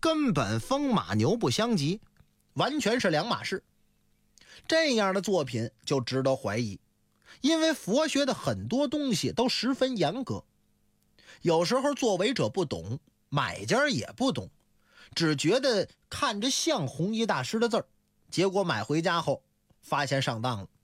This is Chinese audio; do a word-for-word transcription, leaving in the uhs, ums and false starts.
根本风马牛不相及，完全是两码事。这样的作品就值得怀疑，因为佛学的很多东西都十分严格，有时候作为者不懂，买家也不懂，只觉得看着像弘一大师的字儿，结果买回家后发现上当了。